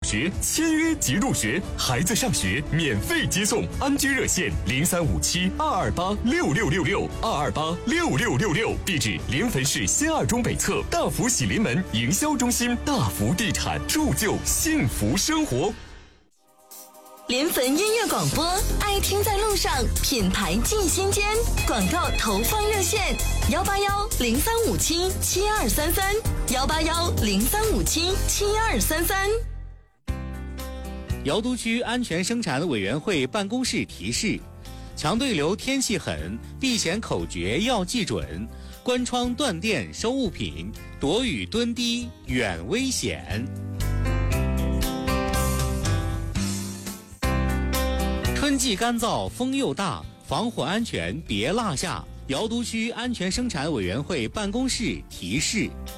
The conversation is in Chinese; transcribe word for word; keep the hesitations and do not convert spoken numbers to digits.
学，签约即入学，孩子上学免费接送，安居热线零三五七二二八六六六六二二八六六六六，地址临汾市仙二中北侧大福喜临门营销中心，大福地产铸就幸福生活。 临汾音乐广播，爱听在路上，品牌进心间。广告投放热线：幺八幺零三五七七二三三，幺八幺零三五七七二三三。 瑶都区安全生产委员会办公室提示：强对流天气狠，避险口诀要记准，关窗断电收物品，躲雨蹲低远危险。春季干燥，风又大，防火安全别落下。瑶都区安全生产委员会办公室提示。